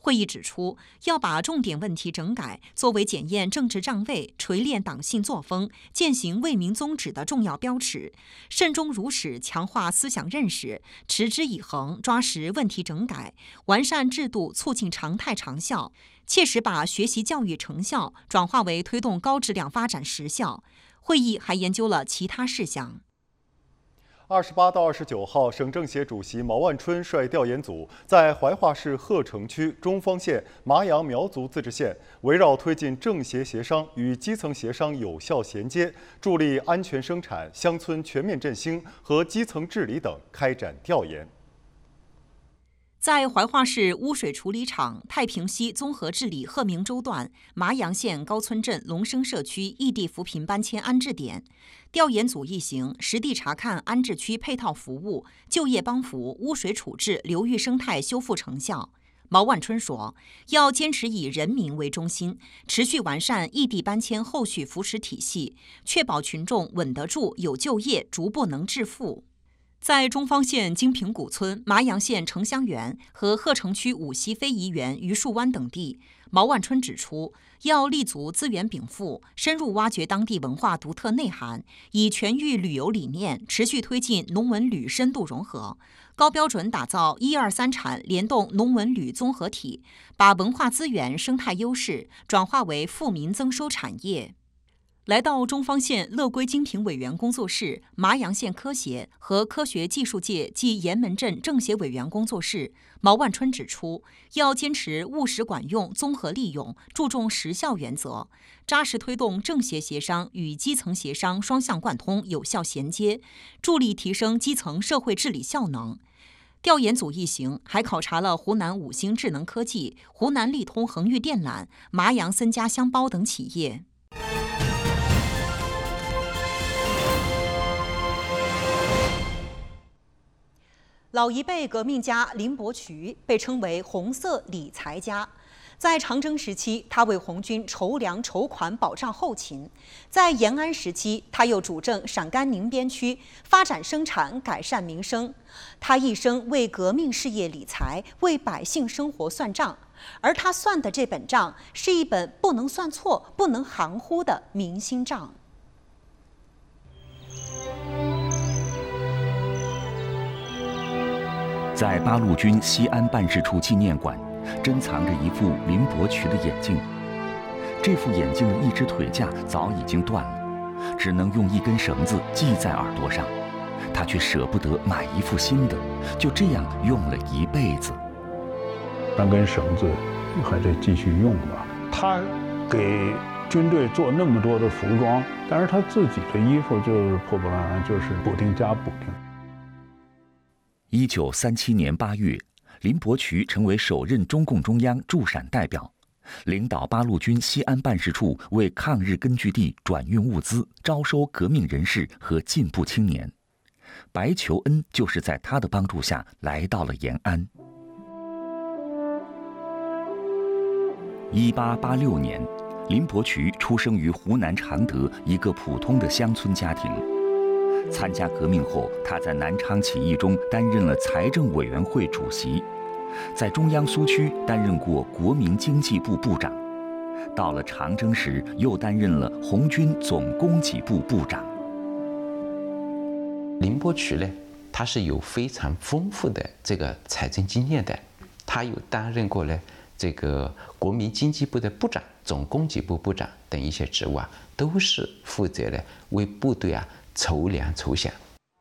会议指出，要把重点问题整改作为检验政治站位、锤炼党性作风、践行为民宗旨的重要标尺，慎终如始强化思想认识，持之以恒抓实问题整改，完善制度，促进常态长效，切实把学习教育成效转化为推动高质量发展实效。会议还研究了其他事项。 28到29号，省政协主席毛万春率调研组在怀化市鹤城区中方县麻阳苗族自治县，围绕推进政协协商与基层协商有效衔接，助力安全生产、乡村全面振兴和基层治理等开展调研。 在怀化市污水处理厂太平溪综合治理鹤鸣洲段麻阳县高村镇龙生社区异地扶贫搬迁安置点，调研组一行实地查看安置区配套服务、就业帮扶、污水处置、流域生态修复成效。毛万春说，要坚持以人民为中心，持续完善异地搬迁后续扶持体系，确保群众稳得住、有就业、逐步能致富。在中方县金平古村、麻阳县城乡园和鹤城区五溪非遗园榆树湾等地，毛万春指出，要立足资源禀赋，深入挖掘当地文化独特内涵，以全域旅游理念持续推进农文旅深度融合，高标准打造1、2、3产联动农文旅综合体，把文化资源生态优势转化为富民增收产业。来到中方县乐归精品委员工作室、麻阳县科协和科学技术界暨岩门镇政协委员工作室，毛万春指出，要坚持务实管用、综合利用，注重实效原则，扎实推动政协协商与基层协商双向贯通、有效衔接，助力提升基层社会治理效能。调研组一行还考察了湖南五星智能科技、湖南利通恒裕电缆、麻阳森家香包等企业。老一辈革命家林伯渠被称为红色理财家，在长征时期，他为红军筹粮筹款，保障后勤；在延安时期，他又主政陕甘宁边区，发展生产，改善民生。他一生为革命事业理财，为百姓生活算账，而他算的这本账，是一本不能算错、不能含糊的民心账。 在八路军西安办事处纪念馆，珍藏着一副林伯渠的眼镜。这副眼镜的一只腿架早已经断了，只能用一根绳子系在耳朵上。他却舍不得买一副新的，就这样用了一辈子。 3根绳子还得继续用吧。他给军队做那么多的服装，但是他自己的衣服就是破破烂烂，就是补丁加补丁。 1937年8月，林伯渠成为首任中共中央驻陕代表，领导八路军西安办事处为抗日根据地转运物资，招收革命人士和进步青年。白求恩就是在他的帮助下来到了延安。1886年，林伯渠出生于湖南常德一个普通的乡村家庭。参加革命后，他在南昌起义中担任了财政委员会主席，在中央苏区担任过国民经济部部长，到了长征时又担任了红军总供给部部长。 林伯渠呢，他是有非常丰富的这个财政经验的，他有担任过呢这个国民经济部的部长、总供给部部长等一些职务啊，都是负责呢为部队啊筹粮筹饷。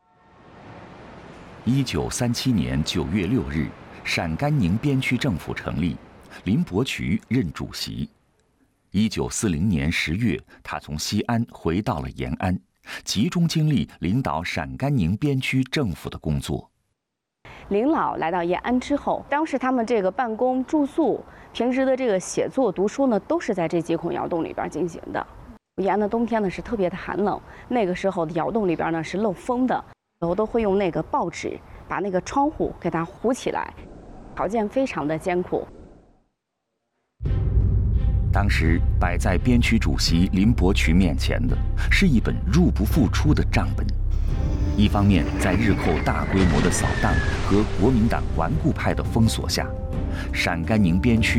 1937年9月6日，陕甘宁边区政府成立，林伯渠任主席。1940年10月，他从西安回到了延安，集中精力领导陕甘宁边区政府的工作。 林老来到延安之后，当时他们这个办公、住宿、平时的这个写作、读书呢，都是在这几孔窑洞里边进行的。延安的冬天呢是特别的寒冷，那个时候的窑洞里边呢是漏风的，我都会用那个报纸把那个窗户给它糊起来，条件非常的艰苦。 当时摆在边区主席林伯渠面前的是一本入不敷出的账本，一方面在日寇大规模的扫荡和国民党顽固派的封锁下，陕甘宁边区